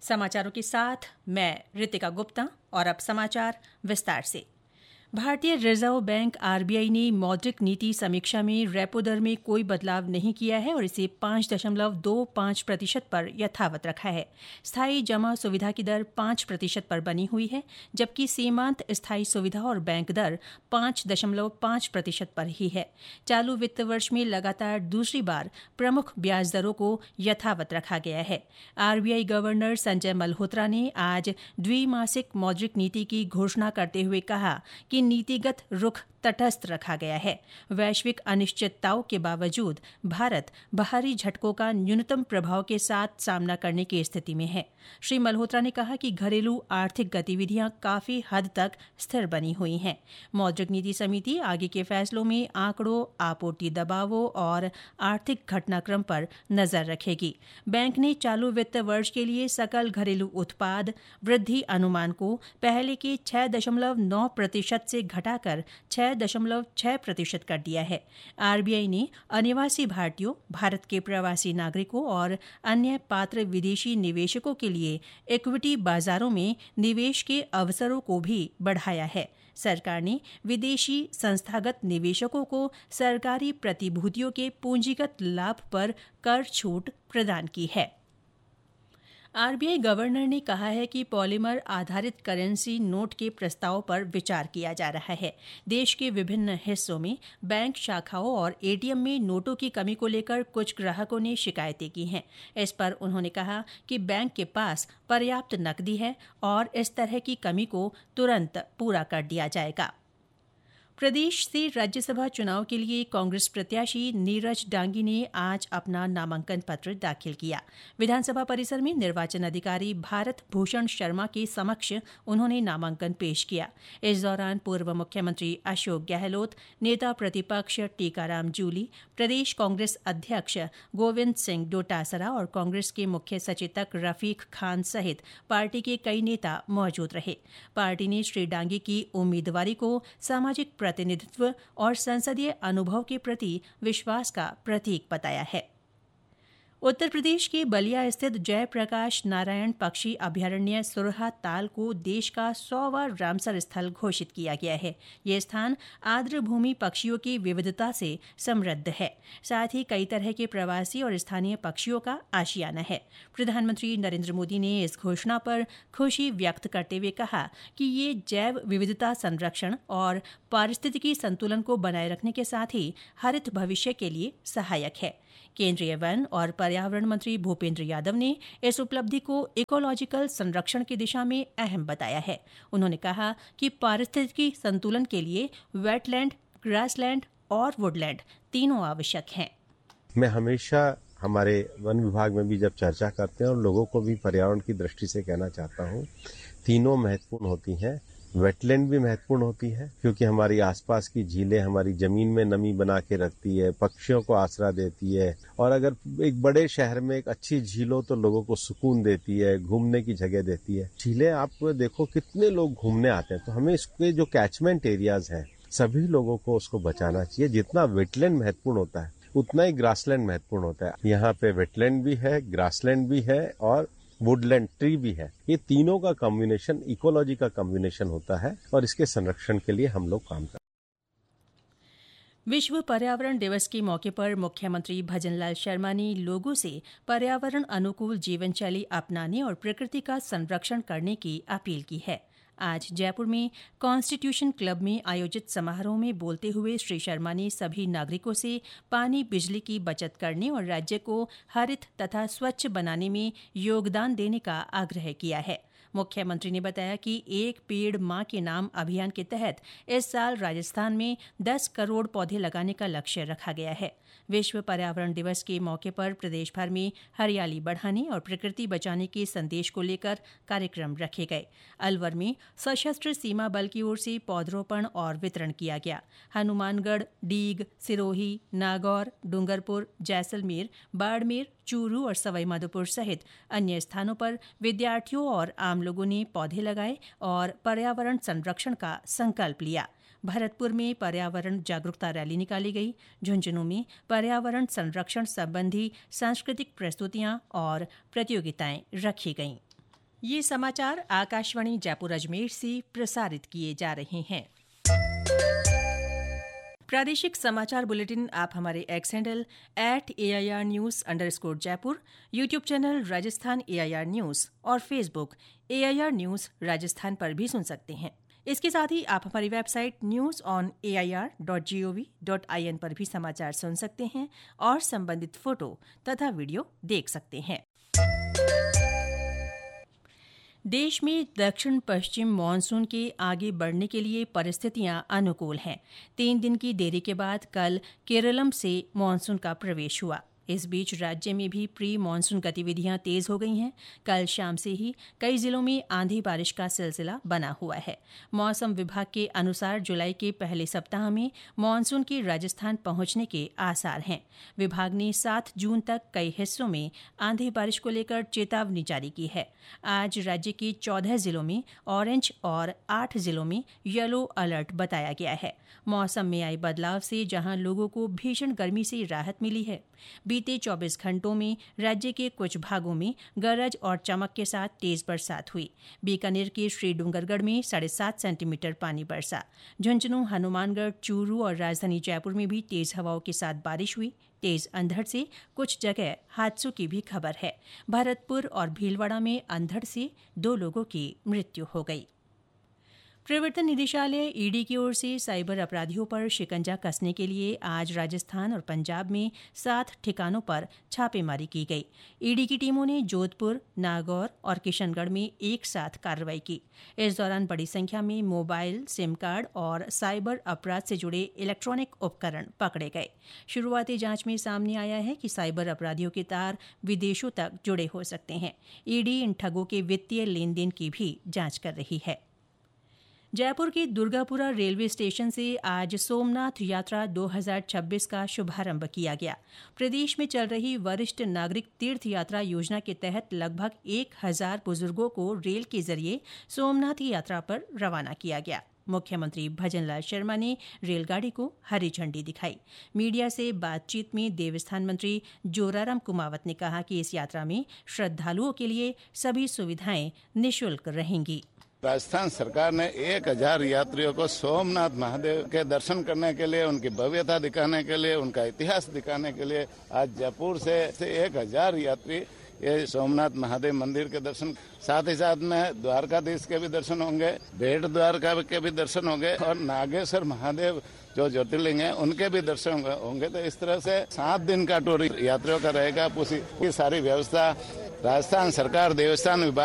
समाचारों के साथ मैं रितिका गुप्ता और अब समाचार विस्तार से। भारतीय रिजर्व बैंक आरबीआई ने मौद्रिक नीति समीक्षा में रेपो दर में कोई बदलाव नहीं किया है और इसे 5.25% पर यथावत रखा है। स्थायी जमा सुविधा की दर 5% पर बनी हुई है, जबकि सीमांत स्थायी सुविधा और बैंक दर 5.5% पर ही है। चालू वित्त वर्ष में लगातार दूसरी बार प्रमुख ब्याज दरों को यथावत रखा गया है। आरबीआई गवर्नर संजय मल्होत्रा ने आज द्विमासिक मौद्रिक नीति की घोषणा करते हुए कहा कि नीतिगत रुख तटस्थ रखा गया है। वैश्विक अनिश्चितताओं के बावजूद भारत बाहरी झटकों का न्यूनतम प्रभाव के साथ सामना करने की स्थिति में है। श्री मल्होत्रा ने कहा कि घरेलू आर्थिक गतिविधियां काफी हद तक स्थिर बनी हुई हैं। मौद्रिक नीति समिति आगे के फैसलों में आंकड़ों, आपूर्ति दबावों और आर्थिक घटनाक्रम पर नजर रखेगी। बैंक ने चालू वित्त वर्ष के लिए सकल घरेलू उत्पाद वृद्धि अनुमान को पहले के 6.9% से घटाकर 6.6% कर दिया है। आरबीआई ने अनिवासी भारतीयों, भारत के प्रवासी नागरिकों और अन्य पात्र विदेशी निवेशकों के लिए इक्विटी बाजारों में निवेश के अवसरों को भी बढ़ाया है। सरकार ने विदेशी संस्थागत निवेशकों को सरकारी प्रतिभूतियों के पूंजीगत लाभ पर कर छूट प्रदान की है। आरबीआई गवर्नर ने कहा है कि पॉलीमर आधारित करेंसी नोट के प्रस्ताव पर विचार किया जा रहा है। देश के विभिन्न हिस्सों में बैंक शाखाओं और एटीएम में नोटों की कमी को लेकर कुछ ग्राहकों ने शिकायतें की हैं। इस पर उन्होंने कहा कि बैंक के पास पर्याप्त नकदी है और इस तरह की कमी को तुरंत पूरा कर दिया जाएगा। प्रदेश से राज्यसभा चुनाव के लिए कांग्रेस प्रत्याशी नीरज डांगी ने आज अपना नामांकन पत्र दाखिल किया। विधानसभा परिसर में निर्वाचन अधिकारी भारत भूषण शर्मा के समक्ष उन्होंने नामांकन पेश किया। इस दौरान पूर्व मुख्यमंत्री अशोक गहलोत, नेता प्रतिपक्ष टीकाराम जूली, प्रदेश कांग्रेस अध्यक्ष गोविंद सिंह डोटासरा और कांग्रेस के मुख्य सचेतक रफीक खान सहित पार्टी के कई नेता मौजूद रहे। पार्टी ने श्री डांगी की उम्मीदवारी को सामाजिक प्रतिनिधित्व और संसदीय अनुभव के प्रति विश्वास का प्रतीक बताया है। उत्तर प्रदेश के बलिया स्थित जयप्रकाश नारायण पक्षी अभ्यारण्य सुरहा ताल को देश का 100वां रामसर स्थल घोषित किया गया है। यह स्थान आर्द्रभूमि पक्षियों की विविधता से समृद्ध है। साथ ही कई तरह के प्रवासी और स्थानीय पक्षियों का आशियाना है। प्रधानमंत्री नरेंद्र मोदी ने इस घोषणा पर खुशी व्यक्त करते हुए कहा कि ये जैव विविधता संरक्षण और पारिस्थितिकी संतुलन को बनाए रखने के साथ ही हरित भविष्य के लिए सहायक है। केंद्रीय वन और पर्यावरण मंत्री भूपेंद्र यादव ने इस उपलब्धि को इकोलॉजिकल संरक्षण की दिशा में अहम बताया है। उन्होंने कहा कि पारिस्थितिकी संतुलन के लिए वेटलैंड, ग्रासलैंड और वुडलैंड तीनों आवश्यक हैं। मैं हमेशा हमारे वन विभाग में भी जब चर्चा करते हैं और लोगों को भी पर्यावरण की दृष्टि से कहना चाहता हूँ, तीनों महत्वपूर्ण होती हैं। वेटलैंड भी महत्वपूर्ण होती है क्योंकि हमारी आसपास की झीलें हमारी जमीन में नमी बना के रखती है, पक्षियों को आसरा देती है और अगर एक बड़े शहर में एक अच्छी झील हो तो लोगों को सुकून देती है, घूमने की जगह देती है। झीलें आप देखो कितने लोग घूमने आते हैं, तो हमें इसके जो कैचमेंट एरियाज हैं सभी लोगों को उसको बचाना चाहिए। जितना वेटलैंड महत्वपूर्ण होता है उतना ही ग्रासलैंड महत्वपूर्ण होता है। यहाँ पे वेटलैंड भी है, ग्रासलैंड भी है और वुडलैंड ट्री भी है। ये तीनों का कॉम्बिनेशन इकोलॉजी का कॉम्बिनेशन होता है और इसके संरक्षण के लिए हम लोग काम करते हैं। विश्व पर्यावरण दिवस के मौके पर मुख्यमंत्री भजनलाल शर्मा ने लोगों से पर्यावरण अनुकूल जीवन शैली अपनाने और प्रकृति का संरक्षण करने की अपील की है। आज जयपुर में कॉन्स्टिट्यूशन क्लब में आयोजित समारोह में बोलते हुए श्री शर्मा ने सभी नागरिकों से पानी बिजली की बचत करने और राज्य को हरित तथा स्वच्छ बनाने में योगदान देने का आग्रह किया है। मुख्यमंत्री ने बताया कि एक पेड़ मां के नाम अभियान के तहत इस साल राजस्थान में 10 करोड़ पौधे लगाने का लक्ष्य रखा गया है। विश्व पर्यावरण दिवस के मौके पर प्रदेश भर में हरियाली बढ़ाने और प्रकृति बचाने के संदेश को लेकर कार्यक्रम रखे गए। अलवर में सशस्त्र सीमा बल की ओर से पौधरोपण और वितरण किया गया। हनुमानगढ़, डीग, सिरोही, नागौर, डूंगरपुर, जैसलमेर, बाड़मेर, चूरू और सवाईमाधोपुर सहित अन्य स्थानों पर विद्यार्थियों और आम लोगों ने पौधे लगाए और पर्यावरण संरक्षण का संकल्प लिया। भरतपुर में पर्यावरण जागरूकता रैली निकाली गई। झुंझुनू में पर्यावरण संरक्षण संबंधी सांस्कृतिक प्रस्तुतियां और प्रतियोगिताएं रखी गईं। ये समाचार आकाशवाणी जयपुर अजमेर से प्रसारित किए जा रहे हैं। प्रादेशिक समाचार बुलेटिन आप हमारे x handle @AIRnews_जयपुर, YouTube channel Rajasthan AIR news और फेसबुक AIR न्यूज राजस्थान पर भी सुन सकते हैं। इसके साथ ही आप हमारी वेबसाइट news.on.air.gov.in पर भी समाचार सुन सकते हैं और संबंधित फोटो तथा वीडियो देख सकते हैं। देश में दक्षिण पश्चिम मानसून के आगे बढ़ने के लिए परिस्थितियां अनुकूल हैं। 3 दिन की देरी के बाद कल केरलम से मानसून का प्रवेश हुआ। इस बीच राज्य में भी प्री मानसून गतिविधियां तेज हो गई हैं। कल शाम से ही कई जिलों में आंधी बारिश का सिलसिला बना हुआ है। मौसम विभाग के अनुसार जुलाई के पहले सप्ताह में मानसून के राजस्थान पहुंचने के आसार हैं। विभाग ने 7 जून तक कई हिस्सों में आंधी बारिश को लेकर चेतावनी जारी की है। आज राज्य के 14 जिलों में ऑरेंज और 8 जिलों में येलो अलर्ट बताया गया है। मौसम में आए बदलाव से जहां लोगों को भीषण गर्मी से राहत मिली है, बीते 24 घंटों में राज्य के कुछ भागों में गरज और चमक के साथ तेज बरसात हुई। बीकानेर के श्री डूंगरगढ़ में 7.5 सेंटीमीटर पानी बरसा। झुंझुनू, हनुमानगढ़, चूरू और राजधानी जयपुर में भी तेज हवाओं के साथ बारिश हुई। तेज अंधड़ से कुछ जगह हादसों की भी खबर है। भरतपुर और भीलवाड़ा में अंधड़ से 2 लोगों की मृत्यु हो गई। प्रवर्तन निदेशालय ईडी की ओर से साइबर अपराधियों पर शिकंजा कसने के लिए आज राजस्थान और पंजाब में 7 ठिकानों पर छापेमारी की गई। ईडी की टीमों ने जोधपुर, नागौर और किशनगढ़ में एक साथ कार्रवाई की। इस दौरान बड़ी संख्या में मोबाइल, सिम कार्ड और साइबर अपराध से जुड़े इलेक्ट्रॉनिक उपकरण पकड़े गए। शुरुआती जांच में सामने आया है कि साइबर अपराधियों के तार विदेशों तक जुड़े हो सकते हैं। ईडी इन ठगों के वित्तीय लेन देन की भी जांच कर रही है। जयपुर के दुर्गापुरा रेलवे स्टेशन से आज सोमनाथ यात्रा 2026 का शुभारंभ किया गया। प्रदेश में चल रही वरिष्ठ नागरिक तीर्थ यात्रा योजना के तहत लगभग 1000 बुजुर्गों को रेल के जरिए सोमनाथ यात्रा पर रवाना किया गया। मुख्यमंत्री भजनलाल शर्मा ने रेलगाड़ी को हरी झंडी दिखाई। मीडिया से बातचीत में देवस्थान मंत्री जोराराम कुमावत ने कहा कि इस यात्रा में श्रद्धालुओं के लिए सभी सुविधाएं निःशुल्क रहेंगी। राजस्थान सरकार ने 1000 यात्रियों को सोमनाथ महादेव के दर्शन करने के लिए, उनकी भव्यता दिखाने के लिए, उनका इतिहास दिखाने के लिए आज जयपुर से 1000 यात्री ये सोमनाथ महादेव मंदिर के दर्शन, साथ ही साथ में द्वारकाधीश के भी दर्शन होंगे, भेट द्वारका के भी दर्शन होंगे और नागेश्वर महादेव जो ज्योतिर्लिंग है उनके भी दर्शन होंगे। तो इस तरह से 7 दिन का टूर यात्रियों का रहेगा। पूरी सारी व्यवस्था राजस्थान सरकार देवस्थान विभाग